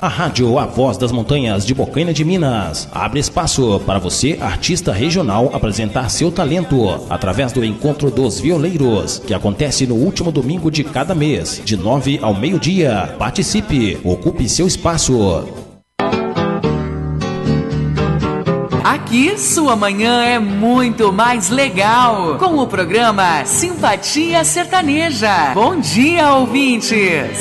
a rádio A Voz das Montanhas de Bocaina de Minas abre espaço para você, artista regional, apresentar seu talento através do Encontro dos Violeiros, que acontece no último domingo de cada mês, de 9 ao meio-dia. Participe, ocupe seu espaço. Aqui, sua manhã é muito mais legal com o programa Simpatia Sertaneja. Bom dia, ouvintes!